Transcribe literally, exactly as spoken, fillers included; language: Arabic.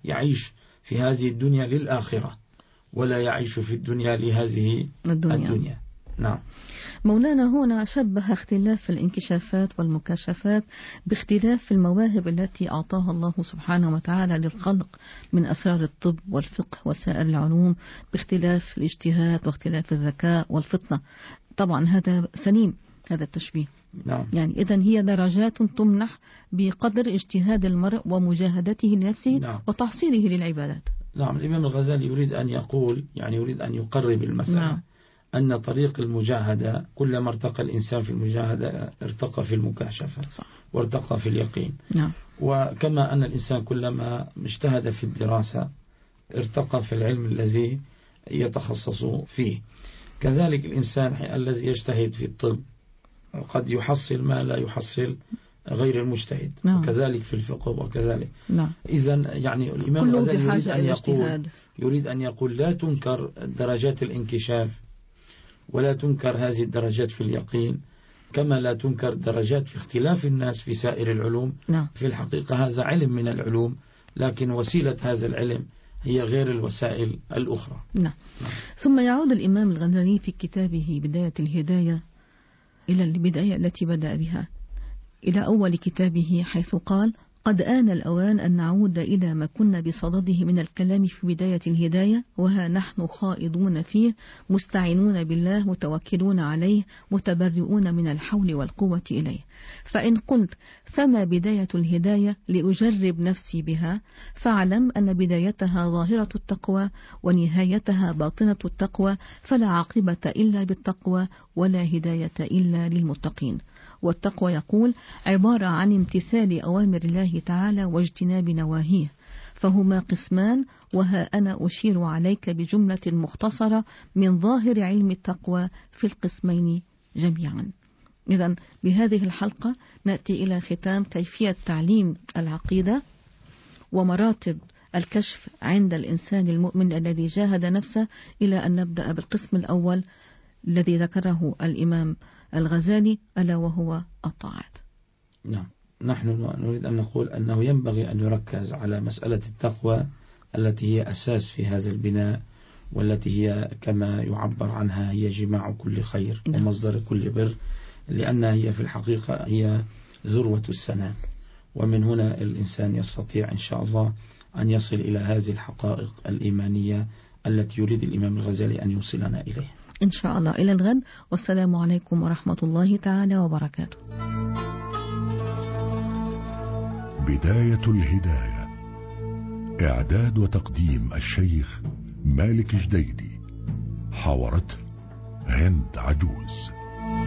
يعيش في هذه الدنيا للآخرة ولا يعيش في الدنيا لهذه الدنيا, الدنيا. نعم. مولانا هنا شبه اختلاف الانكشافات والمكاشفات باختلاف المواهب التي أعطاها الله سبحانه وتعالى للخلق من أسرار الطب والفقه وسائر العلوم، باختلاف الاجتهاد واختلاف الذكاء والفطنة. طبعا هذا سليم هذا التشبيه. نعم. يعني إذن هي درجات تمنح بقدر اجتهاد المرء ومجاهدته لنفسه. نعم. وتحصيله للعبادات. نعم. الإمام الغزالي يريد أن يقول يعني يريد أن يقرب المسألة. نعم. أن طريق المجاهدة كلما ارتقى الإنسان في المجاهدة ارتقى في المكاشفة. صح. وارتقى في اليقين. نعم. وكما أن الإنسان كلما اجتهد في الدراسة ارتقى في العلم الذي يتخصص فيه. كذلك الإنسان الذي يجتهد في الطب قد يحصل ما لا يحصل غير المجتهد. نعم. وكذلك في الفقه وكذلك. نعم. إذن يعني الإمام الغزالي يريد أن يقول يريد أن يقول لا تنكر درجات الانكشاف ولا تنكر هذه الدرجات في اليقين كما لا تنكر درجات في اختلاف الناس في سائر العلوم. نعم. في الحقيقة هذا علم من العلوم لكن وسيلة هذا العلم هي غير الوسائل الأخرى. نعم. نعم. ثم يعود الإمام الغزالي في كتابه بداية الهداية إلى البداية التي بدأ بها إلى أول كتابه حيث قال: قد آن الأوان أن نعود إلى ما كنا بصدده من الكلام في بداية الهداية، وها نحن خائضون فيه مستعينون بالله متوكلون عليه متبرئون من الحول والقوة إليه. فإن قلت فما بداية الهداية لأجرب نفسي بها، فاعلم أن بدايتها ظاهرة التقوى ونهايتها باطنة التقوى، فلا عاقبة إلا بالتقوى ولا هداية إلا للمتقين. والتقوى يقول عبارة عن امتثال أوامر الله تعالى واجتناب نواهيه، فهما قسمان، وها أنا أشير عليك بجملة مختصرة من ظاهر علم التقوى في القسمين جميعا. إذن بهذه الحلقة نأتي إلى ختام كيفية تعليم العقيدة ومراتب الكشف عند الإنسان المؤمن الذي جاهد نفسه، إلى أن نبدأ بالقسم الأول الذي ذكره الإمام الغزالي ألا وهو الطاعات. نعم. نحن نريد أن نقول أنه ينبغي أن نركز على مسألة التقوى التي هي أساس في هذا البناء، والتي هي كما يعبر عنها هي جماع كل خير. نعم. ومصدر كل بر، لأنها هي في الحقيقة هي ذروة السنام، ومن هنا الإنسان يستطيع إن شاء الله أن يصل إلى هذه الحقائق الإيمانية التي يريد الإمام الغزالي أن يوصلنا إليه إن شاء الله. إلى الغد، والسلام عليكم ورحمة الله تعالى وبركاته. بداية الهداية، إعداد وتقديم الشيخ مالك جديدي، حاورته هند عجوز.